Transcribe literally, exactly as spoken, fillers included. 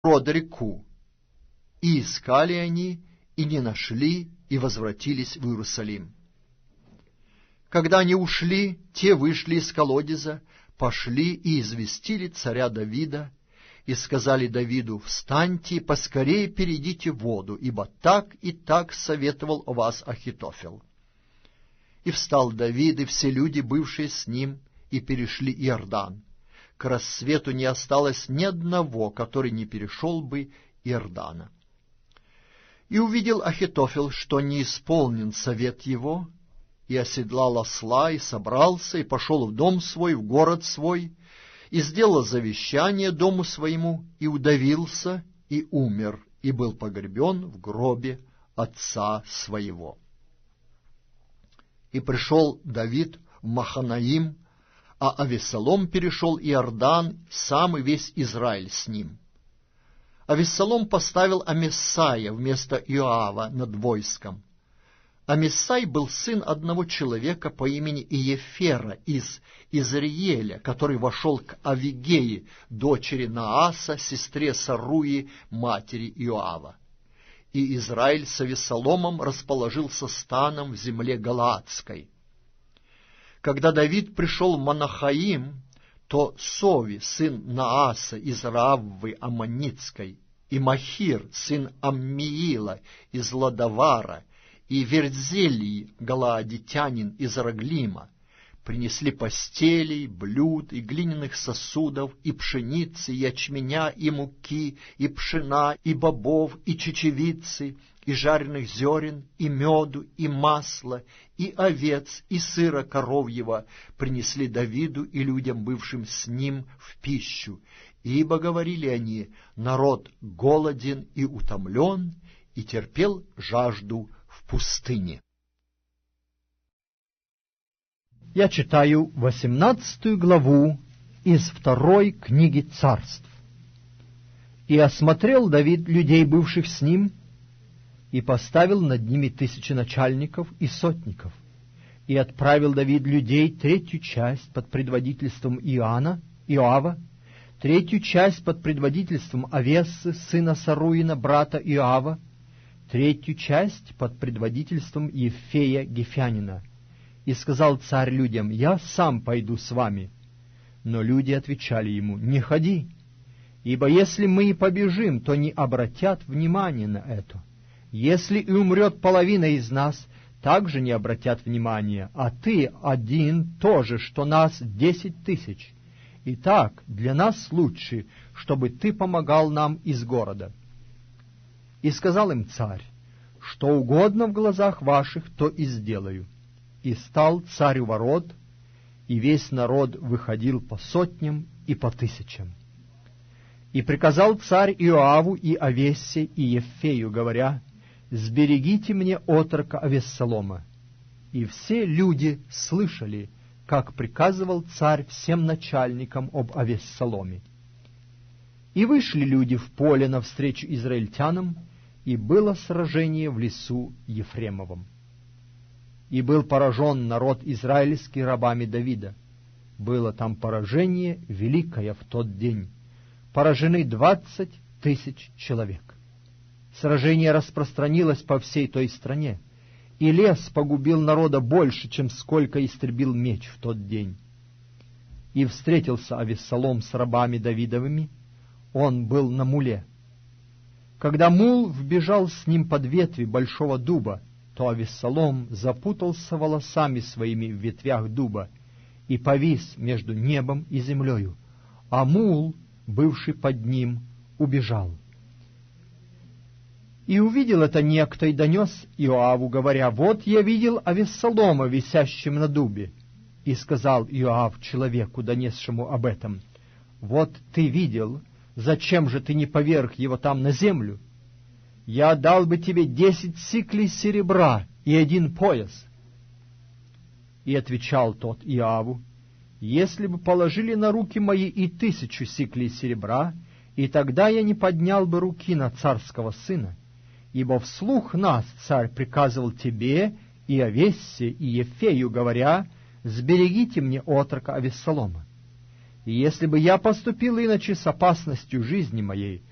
реку. И искали они, и не нашли, и возвратились в Иерусалим. Когда они ушли, те вышли из колодеза, пошли и известили царя Давида, и сказали Давиду: «Встаньте и поскорее перейдите воду, ибо так и так советовал вас Ахитофел». И встал Давид, и все люди, бывшие с ним, и перешли Иордан. К рассвету не осталось ни одного, который не перешел бы Иордана. И увидел Ахитофел, что не исполнен совет его, и оседлал осла, и собрался, и пошел в дом свой, в город свой, и сделал завещание дому своему, и удавился, и умер, и был погребен в гробе отца своего. И пришел Давид в Маханаим, а Авессалом перешел Иордан, сам и весь Израиль с ним. Авессалом поставил Амесая вместо Иоава над войском. Амесай был сын одного человека по имени Иефера из Израиля, который вошел к Авигее, дочери Нааса, сестре Саруи, матери Иоава. И Израиль с Авессаломом расположился станом в земле Галаадской. Когда Давид пришел в Манахаим, то Сови, сын Нааса из Раввы Аммонитской, и Махир, сын Аммиила из Ладавара, и Верзелий, галаадитянин из Раглима, принесли постелей, блюд и глиняных сосудов, и пшеницы, и ячменя, и муки, и пшена, и бобов, и чечевицы, и жареных зерен, и меду, и масла, и овец, и сыра коровьего принесли Давиду и людям, бывшим с ним, в пищу. Ибо, говорили они, народ голоден и утомлен, и терпел жажду в пустыне. Я читаю восемнадцатую главу из второй книги Царств. «И осмотрел Давид людей, бывших с ним, и поставил над ними тысячи начальников и сотников. И отправил Давид людей третью часть под предводительством Иоанна, Иоава, третью часть под предводительством Авессы, сына Саруина, брата Иоава, третью часть под предводительством Ефея Гефянина. И сказал царь людям: «Я сам пойду с вами». Но люди отвечали ему: «Не ходи, ибо если мы и побежим, то не обратят внимания на это. Если и умрет половина из нас, также не обратят внимания, а ты один тоже, что нас десять тысяч. Итак, для нас лучше, чтобы ты помогал нам из города». И сказал им царь: «Что угодно в глазах ваших, то и сделаю». И стал царь у ворот, и весь народ выходил по сотням и по тысячам. И приказал царь Иоаву и Авессе и Ефею, говоря: «Сберегите мне отрока Авессалома». И все люди слышали, как приказывал царь всем начальникам об Авессаломе. И вышли люди в поле навстречу израильтянам, и было сражение в лесу Ефремовом. И был поражен народ израильский рабами Давида. Было там поражение великое в тот день. Поражены двадцать тысяч человек. Сражение распространилось по всей той стране, и лес погубил народа больше, чем сколько истребил меч в тот день. И встретился Авессалом с рабами Давидовыми, он был на муле. Когда мул вбежал с ним под ветви большого дуба, то Авессалом запутался волосами своими в ветвях дуба и повис между небом и землею, а мул, бывший под ним, убежал. И увидел это некто и донес Иоаву, говоря: «Вот я видел Авессалома, висящим на дубе». И сказал Иоав человеку, донесшему об этом: «Вот ты видел, зачем же ты не поверг его там на землю? Я дал бы тебе десять сиклей серебра и один пояс». И отвечал тот Иоаву: «Если бы положили на руки мои и тысячу сиклей серебра, и тогда я не поднял бы руки на царского сына, ибо вслух нас царь приказывал тебе и Авессе и Ефею, говоря: сберегите мне отрока Авессалома. И если бы я поступил иначе с опасностью жизни моей,